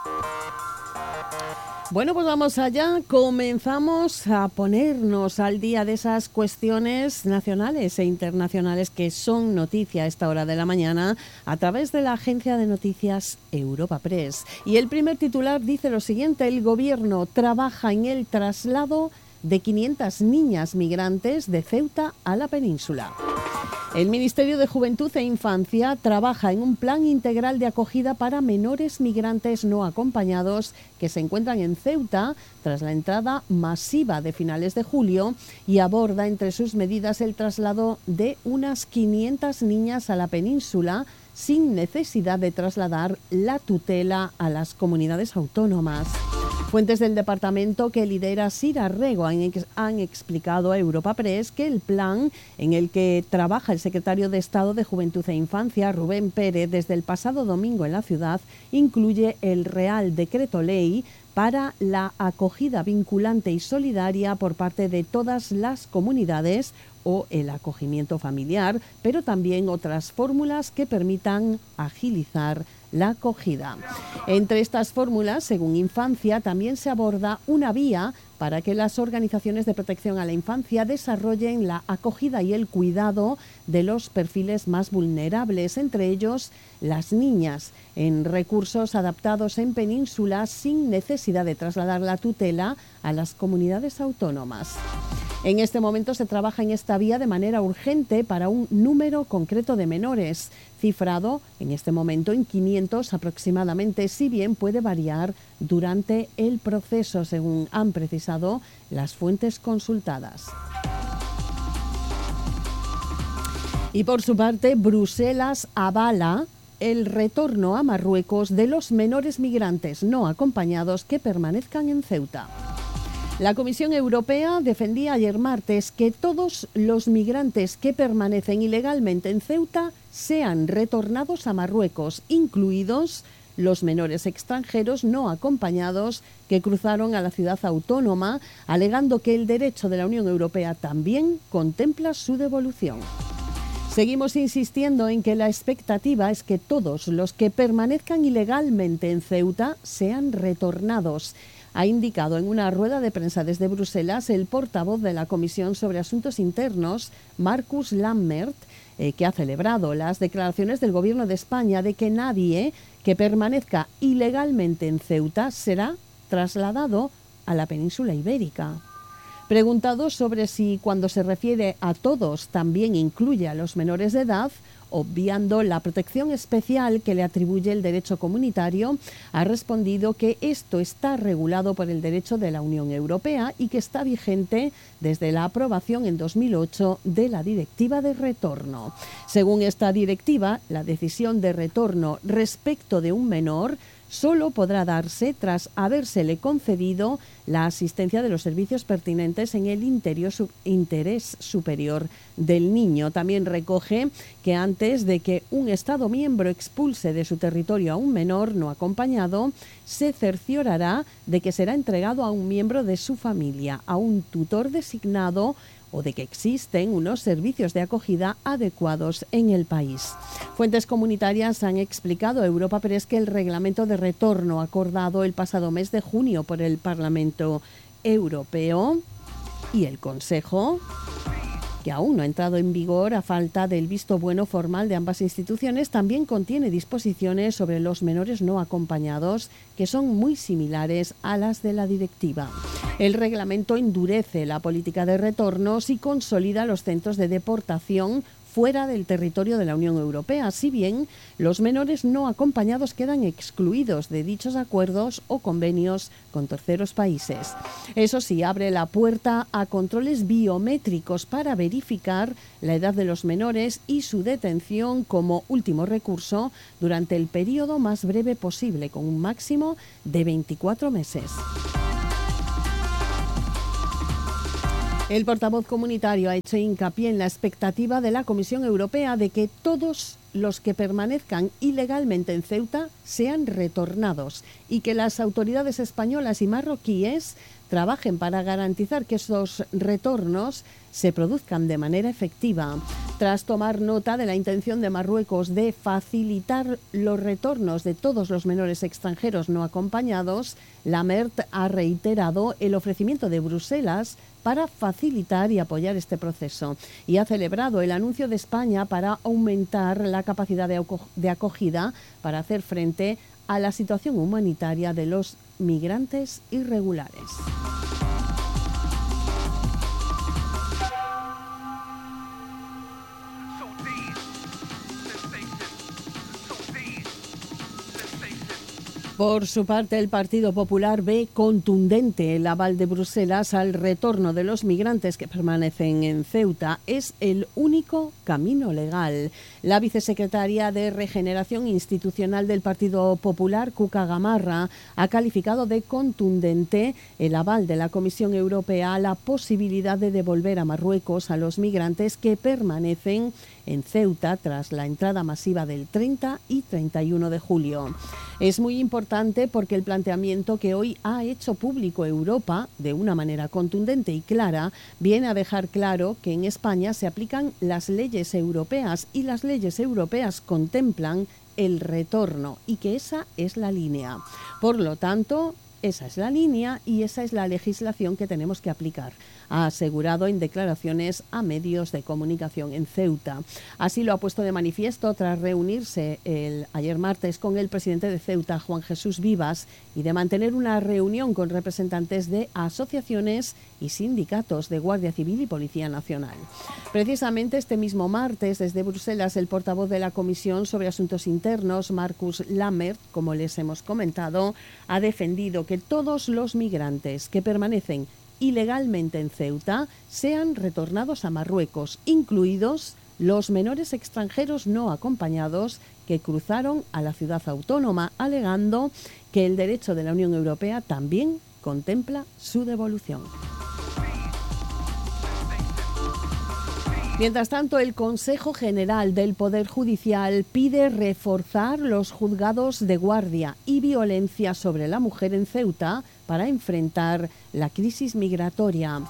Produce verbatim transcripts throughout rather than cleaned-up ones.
Bueno, pues vamos allá. Comenzamos a ponernos al día de esas cuestiones nacionales e internacionales que son noticia a esta hora de la mañana a través de la agencia de noticias Europa Press. Y el primer titular dice lo siguiente: el gobierno trabaja en el traslado de quinientas niñas migrantes de Ceuta a la península. El Ministerio de Juventud e Infancia trabaja en un plan integral de acogida para menores migrantes no acompañados que se encuentran en Ceuta tras la entrada masiva de finales de julio y aborda entre sus medidas el traslado de unas quinientas niñas a la península sin necesidad de trasladar la tutela a las comunidades autónomas. Fuentes del departamento que lidera Sira Rego han, ex- han explicado a Europa Press que el plan en el que trabaja el secretario de Estado de Juventud e Infancia, Rubén Pérez, desde el pasado domingo en la ciudad, incluye el Real Decreto Ley para la acogida vinculante y solidaria por parte de todas las comunidades o el acogimiento familiar, pero también otras fórmulas que permitan agilizar la acogida. Entre estas fórmulas, según Infancia, también se aborda una vía para que las organizaciones de protección a la infancia desarrollen la acogida y el cuidado de los perfiles más vulnerables, entre ellos las niñas, en recursos adaptados en penínsulas sin necesidad de trasladar la tutela a las comunidades autónomas. En este momento se trabaja en esta vía de manera urgente para un número concreto de menores, cifrado en este momento en quinientos aproximadamente, si bien puede variar durante el proceso, según han precisado las fuentes consultadas. Y por su parte, Bruselas avala el retorno a Marruecos de los menores migrantes no acompañados que permanezcan en Ceuta. La Comisión Europea defendía ayer martes que todos los migrantes que permanecen ilegalmente en Ceuta sean retornados a Marruecos, incluidos los menores extranjeros no acompañados que cruzaron a la ciudad autónoma, alegando que el derecho de la Unión Europea también contempla su devolución. Seguimos insistiendo en que la expectativa es que todos los que permanezcan ilegalmente en Ceuta sean retornados, ha indicado en una rueda de prensa desde Bruselas el portavoz de la Comisión sobre Asuntos Internos, Marcus Lammert, eh, que ha celebrado las declaraciones del Gobierno de España de que nadie que permanezca ilegalmente en Ceuta será trasladado a la península ibérica. Preguntado sobre si cuando se refiere a todos también incluye a los menores de edad, obviando la protección especial que le atribuye el derecho comunitario, ha respondido que esto está regulado por el derecho de la Unión Europea y que está vigente desde la aprobación en dos mil ocho de la Directiva de Retorno. Según esta directiva, la decisión de retorno respecto de un menor solo podrá darse tras habérsele concedido la asistencia de los servicios pertinentes en el interior, su, interés superior del niño. También recoge que antes de que un Estado miembro expulse de su territorio a un menor no acompañado, se cerciorará de que será entregado a un miembro de su familia, a un tutor designado o de que existen unos servicios de acogida adecuados en el país. Fuentes comunitarias han explicado a Europa Press que el reglamento de retorno acordado el pasado mes de junio por el Parlamento Europeo y el Consejo, que aún no ha entrado en vigor a falta del visto bueno formal de ambas instituciones, también contiene disposiciones sobre los menores no acompañados que son muy similares a las de la directiva. El reglamento endurece la política de retornos y consolida los centros de deportación fuera del territorio de la Unión Europea, si bien los menores no acompañados quedan excluidos de dichos acuerdos o convenios con terceros países. Eso sí, abre la puerta a controles biométricos para verificar la edad de los menores y su detención como último recurso durante el periodo más breve posible, con un máximo de veinticuatro meses. El portavoz comunitario ha hecho hincapié en la expectativa de la Comisión Europea de que todos los que permanezcan ilegalmente en Ceuta sean retornados y que las autoridades españolas y marroquíes trabajen para garantizar que esos retornos se produzcan de manera efectiva. Tras tomar nota de la intención de Marruecos de facilitar los retornos de todos los menores extranjeros no acompañados, la MERT ha reiterado el ofrecimiento de Bruselas para facilitar y apoyar este proceso y ha celebrado el anuncio de España para aumentar la capacidad de, aco- de acogida para hacer frente a la situación humanitaria de los migrantes irregulares. Por su parte, el Partido Popular ve contundente el aval de Bruselas al retorno de los migrantes que permanecen en Ceuta. Es el único camino legal. La vicesecretaria de Regeneración Institucional del Partido Popular, Cuca Gamarra, ha calificado de contundente el aval de la Comisión Europea a la posibilidad de devolver a Marruecos a los migrantes que permanecen en Ceuta tras la entrada masiva del treinta y treinta y uno de julio. Es muy importante porque el planteamiento que hoy ha hecho público Europa, de una manera contundente y clara, viene a dejar claro que en España se aplican las leyes europeas y las leyes europeas contemplan el retorno y que esa es la línea. Por lo tanto, esa es la línea y esa es la legislación que tenemos que aplicar, ha asegurado en declaraciones a medios de comunicación en Ceuta. Así lo ha puesto de manifiesto tras reunirse el, ayer martes con el presidente de Ceuta, Juan Jesús Vivas, y de mantener una reunión con representantes de asociaciones y sindicatos de Guardia Civil y Policía Nacional. Precisamente este mismo martes, desde Bruselas, el portavoz de la Comisión sobre Asuntos Internos, Marcus Lammert, como les hemos comentado, ha defendido que todos los migrantes que permanecen ilegalmente en Ceuta sean retornados a Marruecos, incluidos los menores extranjeros no acompañados que cruzaron a la ciudad autónoma, alegando que el derecho de la Unión Europea también contempla su devolución. Mientras tanto, el Consejo General del Poder Judicial pide reforzar los juzgados de guardia y violencia sobre la mujer en Ceuta para enfrentar la crisis migratoria.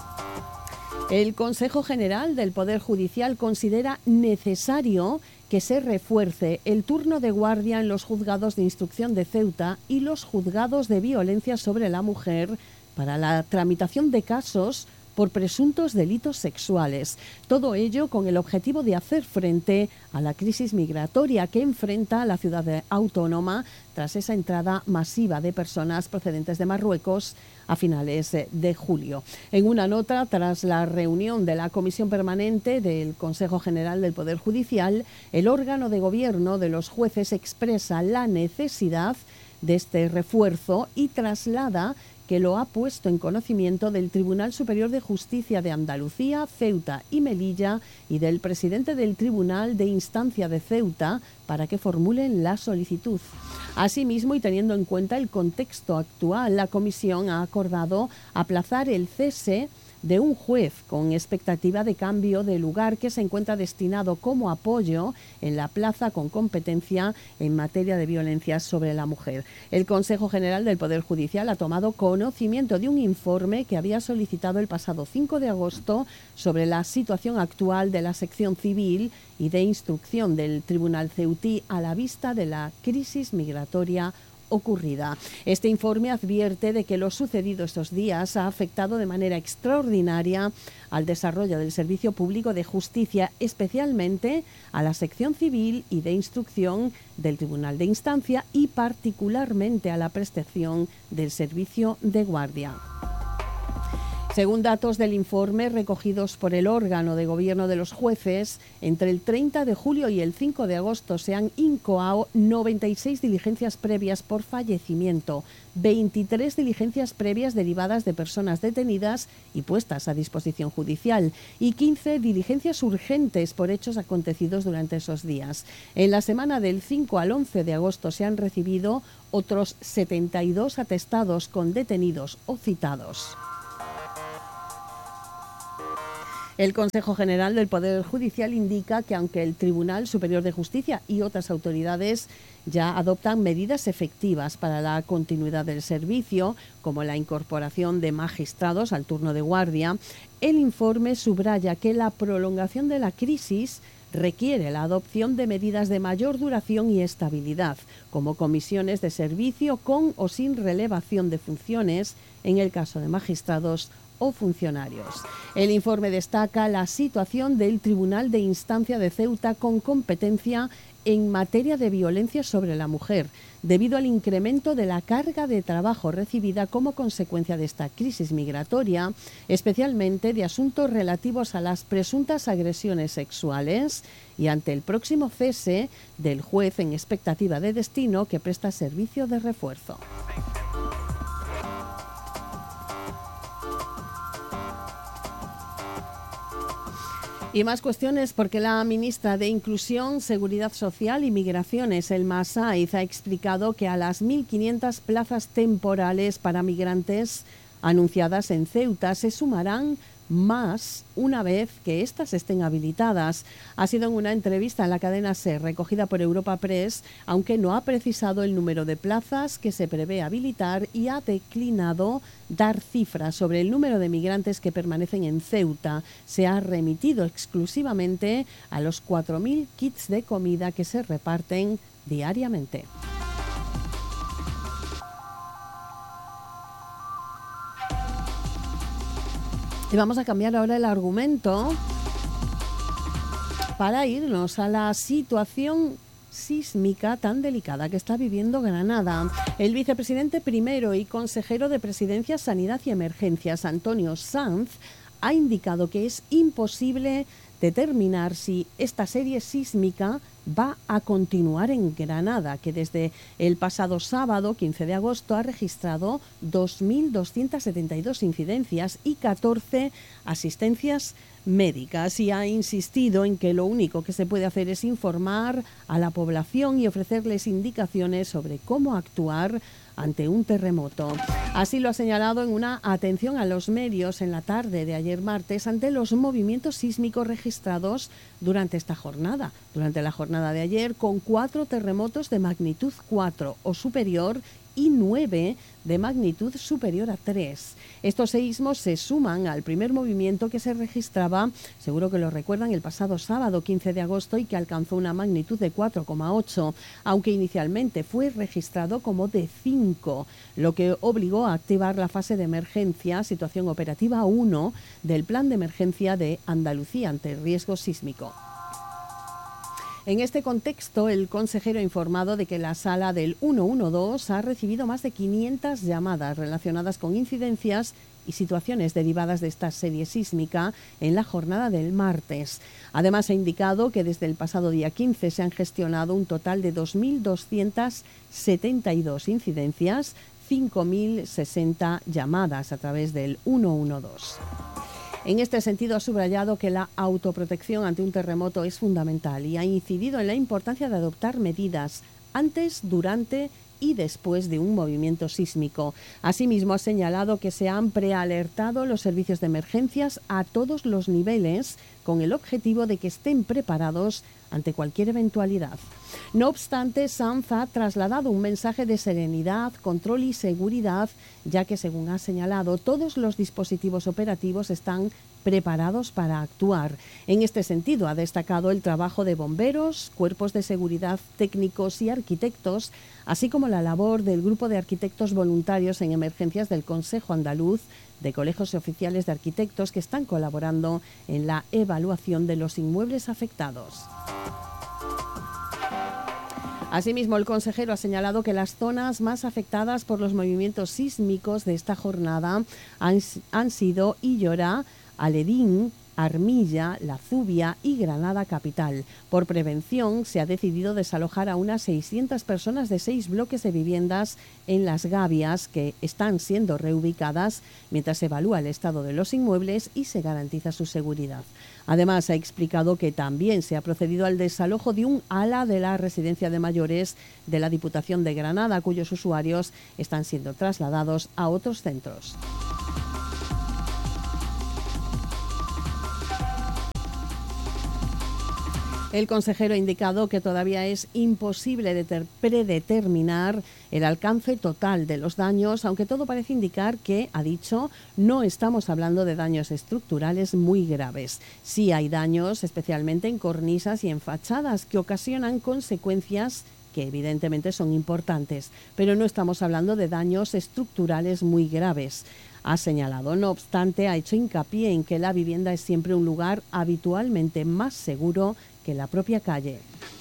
El Consejo General del Poder Judicial considera necesario que se refuerce el turno de guardia en los juzgados de instrucción de Ceuta y los juzgados de violencia sobre la mujer para la tramitación de casos por presuntos delitos sexuales. Todo ello con el objetivo de hacer frente a la crisis migratoria que enfrenta la ciudad autónoma tras esa entrada masiva de personas procedentes de Marruecos a finales de julio. En una nota, tras la reunión de la Comisión Permanente del Consejo General del Poder Judicial, el órgano de gobierno de los jueces expresa la necesidad de este refuerzo y traslada que lo ha puesto en conocimiento del Tribunal Superior de Justicia de Andalucía, Ceuta y Melilla y del presidente del Tribunal de Instancia de Ceuta para que formulen la solicitud. Asimismo, y teniendo en cuenta el contexto actual, la comisión ha acordado aplazar el cese de un juez con expectativa de cambio de lugar que se encuentra destinado como apoyo en la plaza con competencia en materia de violencia sobre la mujer. El Consejo General del Poder Judicial ha tomado conocimiento de un informe que había solicitado el pasado cinco de agosto sobre la situación actual de la sección civil y de instrucción del Tribunal ceutí a la vista de la crisis migratoria ocurrida. Este informe advierte de que lo sucedido estos días ha afectado de manera extraordinaria al desarrollo del servicio público de justicia, especialmente a la sección civil y de instrucción del Tribunal de Instancia y particularmente a la prestación del servicio de guardia. Según datos del informe recogidos por el órgano de gobierno de los jueces, entre el treinta de julio y el cinco de agosto se han incoado noventa y seis diligencias previas por fallecimiento, veintitrés diligencias previas derivadas de personas detenidas y puestas a disposición judicial y quince diligencias urgentes por hechos acontecidos durante esos días. En la semana del cinco al once de agosto se han recibido otros setenta y dos atestados con detenidos o citados. El Consejo General del Poder Judicial indica que aunque el Tribunal Superior de Justicia y otras autoridades ya adoptan medidas efectivas para la continuidad del servicio, como la incorporación de magistrados al turno de guardia, el informe subraya que la prolongación de la crisis requiere la adopción de medidas de mayor duración y estabilidad, como comisiones de servicio con o sin relevación de funciones en el caso de magistrados o funcionarios. El informe destaca la situación del Tribunal de Instancia de Ceuta con competencia en materia de violencia sobre la mujer, debido al incremento de la carga de trabajo recibida como consecuencia de esta crisis migratoria, especialmente de asuntos relativos a las presuntas agresiones sexuales, y ante el próximo cese del juez en expectativa de destino que presta servicio de refuerzo. Y más cuestiones porque la ministra de Inclusión, Seguridad Social y Migraciones, Elma Saiz, ha explicado que a las mil quinientas plazas temporales para migrantes anunciadas en Ceuta se sumarán más una vez que éstas estén habilitadas. Ha sido en una entrevista en la cadena SER recogida por Europa Press, aunque no ha precisado el número de plazas que se prevé habilitar y ha declinado dar cifras sobre el número de migrantes que permanecen en Ceuta. Se ha remitido exclusivamente a los cuatro mil kits de comida que se reparten diariamente. Y vamos a cambiar ahora el argumento para irnos a la situación sísmica tan delicada que está viviendo Granada. El vicepresidente primero y consejero de Presidencia, Sanidad y Emergencias, Antonio Sanz, ha indicado que es imposible determinar si esta serie sísmica va a continuar en Granada, que desde el pasado sábado, quince de agosto, ha registrado dos mil doscientas setenta y dos incidencias y catorce asistencias médicas, y ha insistido en que lo único que se puede hacer es informar a la población y ofrecerles indicaciones sobre cómo actuar ante un terremoto. Así lo ha señalado en una atención a los medios en la tarde de ayer martes ante los movimientos sísmicos registrados durante esta jornada. Durante la jornada de ayer, con cuatro terremotos de magnitud cuatro o superior y nueve de magnitud superior a tres. Estos seísmos se suman al primer movimiento que se registraba, seguro que lo recuerdan, el pasado sábado quince de agosto y que alcanzó una magnitud de cuatro coma ocho, aunque inicialmente fue registrado como de cinco, lo que obligó a activar la fase de emergencia, situación operativa uno, del Plan de Emergencia de Andalucía ante el riesgo sísmico. En este contexto, el consejero ha informado de que la sala del ciento doce ha recibido más de quinientas llamadas relacionadas con incidencias y situaciones derivadas de esta serie sísmica en la jornada del martes. Además, ha indicado que desde el pasado día quince se han gestionado un total de dos mil doscientas setenta y dos incidencias, cinco mil sesenta llamadas a través del ciento doce. En este sentido, ha subrayado que la autoprotección ante un terremoto es fundamental y ha incidido en la importancia de adoptar medidas antes, durante y después de un movimiento sísmico. Asimismo, ha señalado que se han prealertado los servicios de emergencias a todos los niveles con el objetivo de que estén preparados ante cualquier eventualidad. No obstante, Sanz ha trasladado un mensaje de serenidad, control y seguridad, ya que, según ha señalado, todos los dispositivos operativos están preparados para actuar. En este sentido, ha destacado el trabajo de bomberos, cuerpos de seguridad, técnicos y arquitectos, así como la labor del Grupo de Arquitectos Voluntarios en Emergencias del Consejo Andaluz de Colegios Oficiales de Arquitectos, que están colaborando en la evaluación de los inmuebles afectados. Asimismo, el consejero ha señalado que las zonas más afectadas por los movimientos sísmicos de esta jornada han, han sido Illora, Aledín, Armilla, La Zubia y Granada Capital. Por prevención, se ha decidido desalojar a unas seiscientas personas de seis bloques de viviendas en Las Gavias, que están siendo reubicadas mientras se evalúa el estado de los inmuebles y se garantiza su seguridad. Además, ha explicado que también se ha procedido al desalojo de un ala de la residencia de mayores de la Diputación de Granada, cuyos usuarios están siendo trasladados a otros centros. El consejero ha indicado que todavía es imposible deter- predeterminar el alcance total de los daños, aunque todo parece indicar que, ha dicho, no estamos hablando de daños estructurales muy graves. Sí hay daños, especialmente en cornisas y en fachadas, que ocasionan consecuencias que evidentemente son importantes, pero no estamos hablando de daños estructurales muy graves. Ha señalado, no obstante, ha hecho hincapié en que la vivienda es siempre un lugar habitualmente más seguro que la propia calle.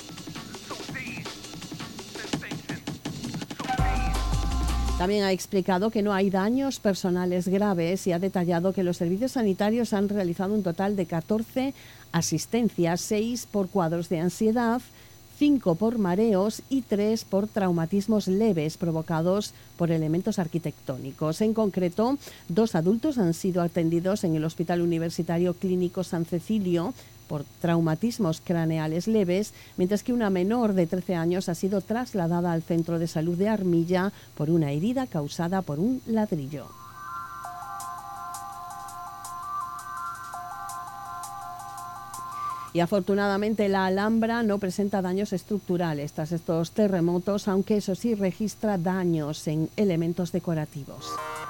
También ha explicado que no hay daños personales graves y ha detallado que los servicios sanitarios han realizado un total de catorce asistencias, seis por cuadros de ansiedad, cinco por mareos y tres por traumatismos leves provocados por elementos arquitectónicos. En concreto, dos adultos han sido atendidos en el Hospital Universitario Clínico San Cecilio por traumatismos craneales leves, mientras que una menor de trece años ha sido trasladada al Centro de Salud de Armilla por una herida causada por un ladrillo. Y afortunadamente la Alhambra no presenta daños estructurales tras estos terremotos, aunque eso sí registra daños en elementos decorativos.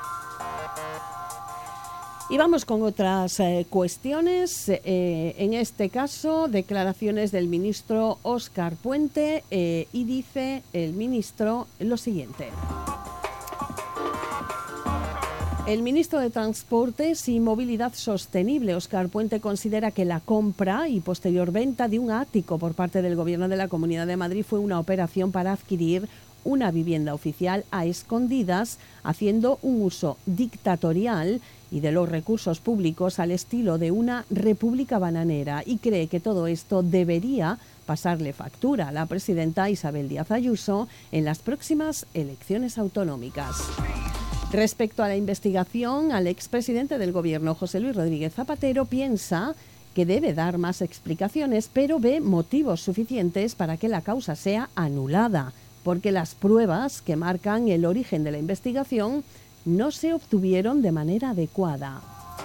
Y vamos con otras eh, cuestiones, eh, en este caso declaraciones del ministro Óscar Puente, eh, y dice el ministro lo siguiente. El ministro de Transportes y Movilidad Sostenible, Óscar Puente, considera que la compra y posterior venta de un ático por parte del Gobierno de la Comunidad de Madrid fue una operación para adquirir una vivienda oficial a escondidas, haciendo un uso dictatorial y de los recursos públicos al estilo de una república bananera, y cree que todo esto debería pasarle factura a la presidenta Isabel Díaz Ayuso en las próximas elecciones autonómicas. Respecto a la investigación, al expresidente del Gobierno, José Luis Rodríguez Zapatero, piensa que debe dar más explicaciones, pero ve motivos suficientes para que la causa sea anulada, porque las pruebas que marcan el origen de la investigación no se obtuvieron de manera adecuada.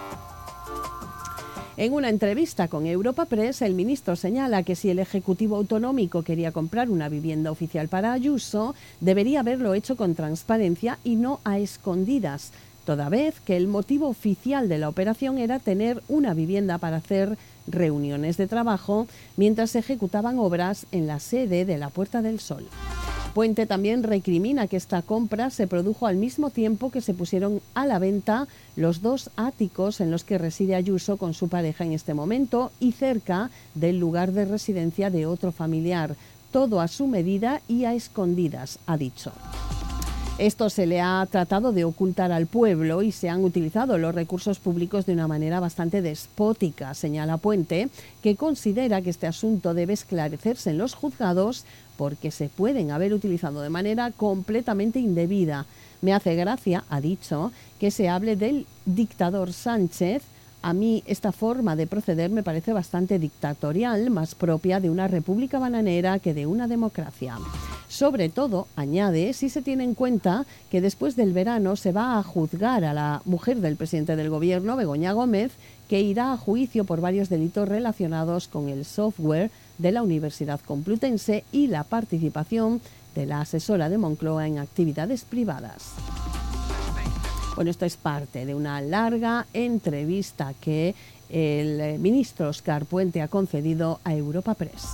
En una entrevista con Europa Press, el ministro señala que si el Ejecutivo Autonómico quería comprar una vivienda oficial para Ayuso, debería haberlo hecho con transparencia y no a escondidas, toda vez que el motivo oficial de la operación era tener una vivienda para hacer reuniones de trabajo mientras se ejecutaban obras en la sede de la Puerta del Sol. Puente también recrimina que esta compra se produjo al mismo tiempo que se pusieron a la venta los dos áticos en los que reside Ayuso con su pareja en este momento y cerca del lugar de residencia de otro familiar, todo a su medida y a escondidas, ha dicho. Esto se le ha tratado de ocultar al pueblo y se han utilizado los recursos públicos de una manera bastante despótica, señala Puente, que considera que este asunto debe esclarecerse en los juzgados porque se pueden haber utilizado de manera completamente indebida. Me hace gracia, ha dicho, que se hable del dictador Sánchez. A mí esta forma de proceder me parece bastante dictatorial, más propia de una república bananera que de una democracia. Sobre todo, añade, si se tiene en cuenta que después del verano se va a juzgar a la mujer del presidente del Gobierno, Begoña Gómez, que irá a juicio por varios delitos relacionados con el software de la Universidad Complutense y la participación de la asesora de Moncloa en actividades privadas. Bueno, esto es parte de una larga entrevista que el ministro Óscar Puente ha concedido a Europa Press.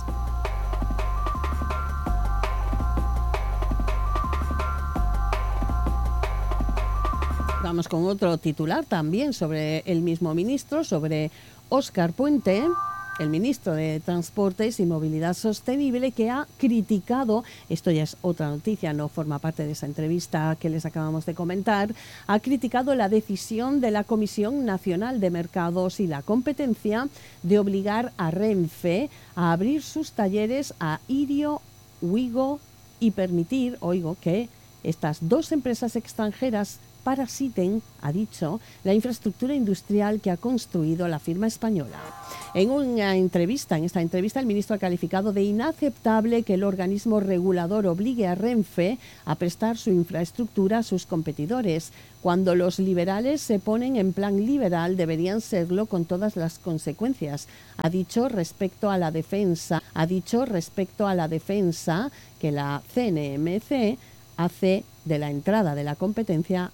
Vamos con otro titular también sobre el mismo ministro, sobre Óscar Puente, el ministro de Transportes y Movilidad Sostenible, que ha criticado, esto ya es otra noticia, no forma parte de esa entrevista que les acabamos de comentar, ha criticado la decisión de la Comisión Nacional de Mercados y la Competencia de obligar a Renfe a abrir sus talleres a Irio, Wigo y permitir, oigo, que estas dos empresas extranjeras parasiten, ha dicho, la infraestructura industrial que ha construido la firma española. En una entrevista, en esta entrevista, el ministro ha calificado de inaceptable que el organismo regulador obligue a Renfe a prestar su infraestructura a sus competidores. Cuando los liberales se ponen en plan liberal, deberían serlo con todas las consecuencias. Ha dicho respecto a la defensa, ha dicho respecto a la defensa que la C N M C hace de la entrada de la competencia